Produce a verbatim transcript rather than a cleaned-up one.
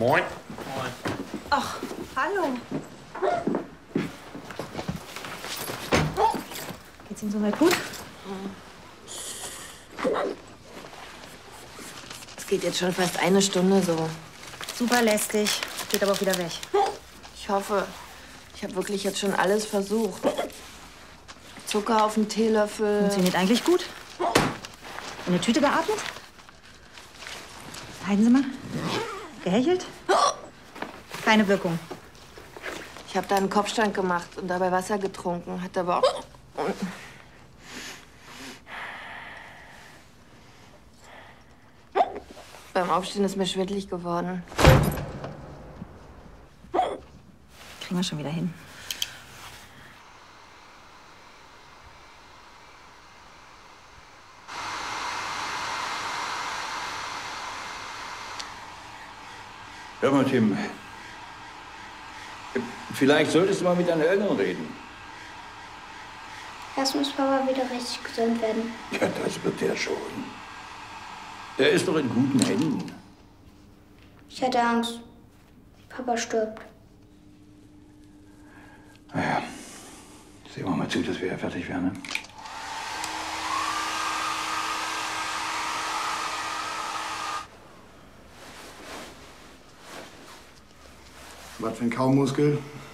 Moin. Moin. Ach, hallo. Geht's Ihnen soweit gut? Es geht jetzt schon fast eine Stunde so. Super lästig. Geht aber auch wieder weg. Ich hoffe, ich habe wirklich jetzt schon alles versucht. Zucker auf dem Teelöffel. Funktioniert eigentlich gut. In der Tüte geatmet? Halten Sie mal. Gehechelt? Keine Wirkung. Ich habe da einen Kopfstand gemacht und dabei Wasser getrunken. Hat aber auch... Beim Aufstehen ist mir schwindelig geworden. Kriegen wir schon wieder hin. Hör mal, Tim. Vielleicht solltest du mal mit deinen Eltern reden. Erst muss Papa wieder richtig gesund werden. Ja, das wird er schon. Er ist doch in guten Händen. Ich hatte Angst. Papa stirbt. Naja, sehen wir mal zu, dass wir fertig werden. Ne? Was für ein Kaumuskel?